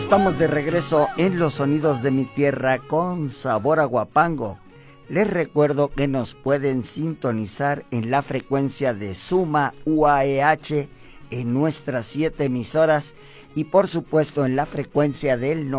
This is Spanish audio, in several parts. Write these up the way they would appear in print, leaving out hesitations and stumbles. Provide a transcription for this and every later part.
Estamos de regreso en los sonidos de mi tierra con sabor a guapango. Les recuerdo que nos pueden sintonizar en la frecuencia de Suma UAEH en nuestras 7 emisoras y por supuesto en la frecuencia del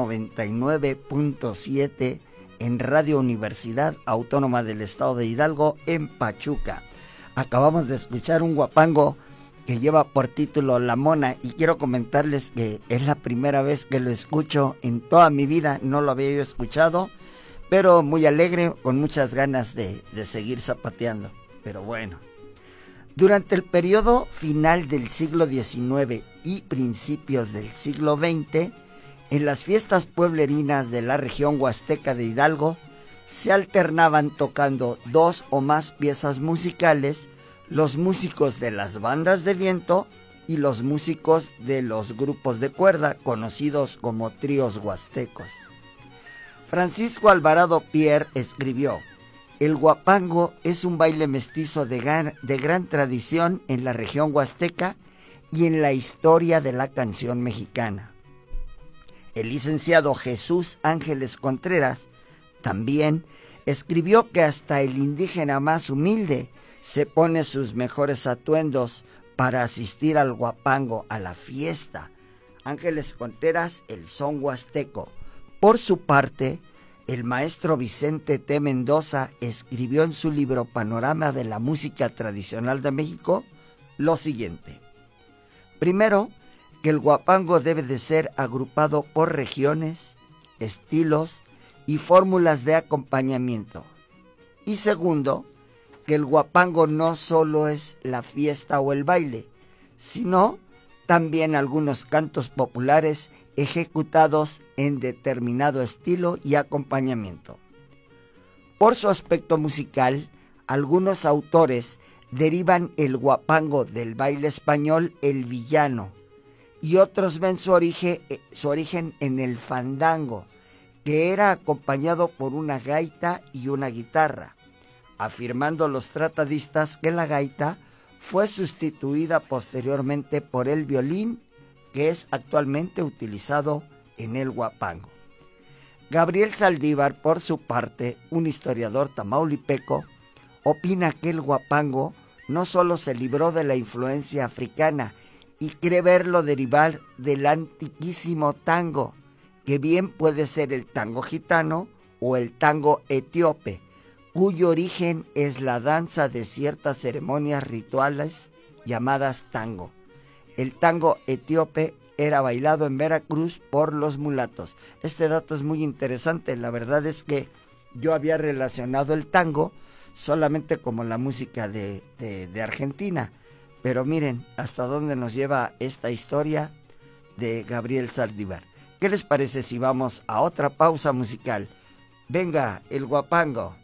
99.7 en Radio Universidad Autónoma del Estado de Hidalgo en Pachuca. Acabamos de escuchar un guapango que lleva por título La Mona y quiero comentarles que es la primera vez que lo escucho en toda mi vida, no lo había yo escuchado, pero muy alegre, con muchas ganas de seguir zapateando. Pero bueno, durante el periodo final del siglo XIX y principios del siglo XX, en las fiestas pueblerinas de la región huasteca de Hidalgo, se alternaban tocando 2 o más piezas musicales los músicos de las bandas de viento y los músicos de los grupos de cuerda, conocidos como tríos huastecos. Francisco Alvarado Pierre escribió: el guapango es un baile mestizo de gran tradición en la región huasteca y en la historia de la canción mexicana. El licenciado Jesús Ángeles Contreras también escribió que hasta el indígena más humilde se pone sus mejores atuendos para asistir al guapango, a la fiesta. Ángeles Contreras, el son huasteco. Por su parte, el maestro Vicente T. Mendoza escribió en su libro Panorama de la Música Tradicional de México lo siguiente. Primero, que el guapango debe de ser agrupado por regiones, estilos y fórmulas de acompañamiento. Y segundo, que el guapango no solo es la fiesta o el baile, sino también algunos cantos populares ejecutados en determinado estilo y acompañamiento. Por su aspecto musical, algunos autores derivan el guapango del baile español el villano y otros ven su origen en el fandango, que era acompañado por una gaita y una guitarra, afirmando los tratadistas que la gaita fue sustituida posteriormente por el violín, que es actualmente utilizado en el guapango. Gabriel Saldívar, por su parte, un historiador tamaulipeco, opina que el guapango no solo se libró de la influencia africana y cree verlo derivar del antiquísimo tango, que bien puede ser el tango gitano o el tango etíope, cuyo origen es la danza de ciertas ceremonias rituales llamadas tango. El tango etíope era bailado en Veracruz por los mulatos. Este dato es muy interesante. La verdad es que yo había relacionado el tango solamente como la música de Argentina. Pero miren hasta dónde nos lleva esta historia de Gabriel Saldívar. ¿Qué les parece si vamos a otra pausa musical? Venga, el guapango.